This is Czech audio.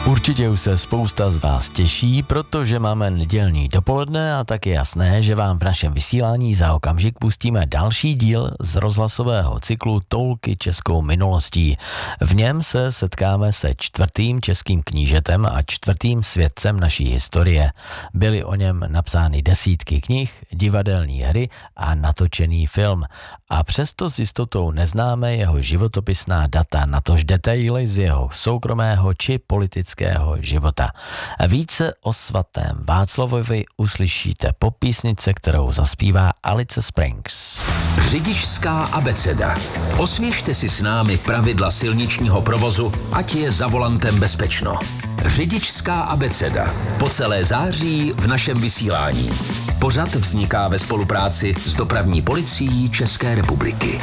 Určitě už se spousta z vás těší, protože máme nedělní dopoledne a tak je jasné, že vám v našem vysílání za okamžik pustíme další díl z rozhlasového cyklu Toulky českou minulostí. V něm se setkáme se 4. českým knížetem a 4. svědcem naší historie. Byly o něm napsány desítky knih, divadelní hry a natočený film. A přesto s jistotou neznáme jeho životopisná data, natož detaily z jeho soukromého či politického života. Více o svatém Václavovi uslyšíte po písničce, kterou zaspívá Alice Springs. Řidičská abeceda. Osvěžte si s námi pravidla silničního provozu, ať je za volantem bezpečno. Řidičská abeceda. Po celé září v našem vysílání. Pořad vzniká ve spolupráci s Dopravní policií České republiky.